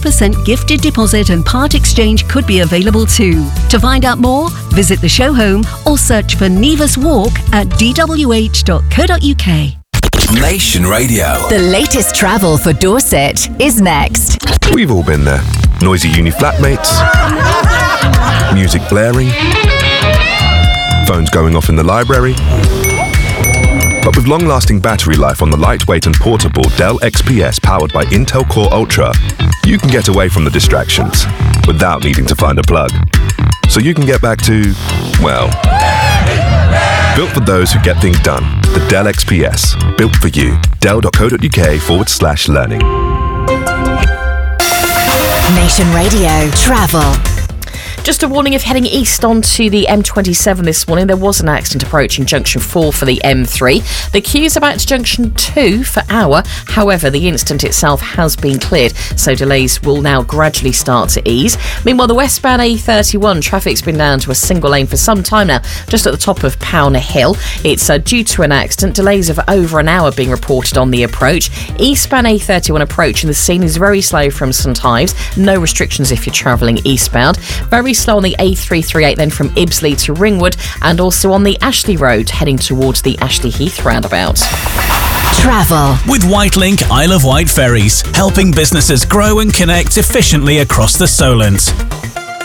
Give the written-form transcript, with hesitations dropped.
0% gifted deposit and part exchange could be available too. To find out more, visit the show home or search for Nevis Walk at dwh.co.uk. Nation Radio. The latest travel for Dorset is next. We've all been there. Noisy uni flatmates, music blaring, phones going off in the library. But with long-lasting battery life on the lightweight and portable Dell XPS powered by Intel Core Ultra, you can get away from the distractions without needing to find a plug. So you can get back to, well, built for those who get things done. The Dell XPS. Built for you. Dell.co.uk/learning. Nation Radio Travel. Just a warning, if heading east onto the M27 this morning, there was an accident approaching Junction 4 for the M3. The queue's about to Junction 2 for Hour. However, the incident itself has been cleared, so delays will now gradually start to ease. Meanwhile, the westbound A31 traffic's been down to a single lane for some time now, just at the top of Powner Hill. It's due to an accident. Delays of over an hour being reported on the approach. Eastbound A31 approach and the scene is very slow from St Ives. No restrictions if you're travelling eastbound. Very slow on the A338 then from Ibsley to Ringwood, and also on the Ashley Road heading towards the Ashley Heath roundabout. Travel with Whitelink Isle of Wight ferries, helping businesses grow and connect efficiently across the Solent.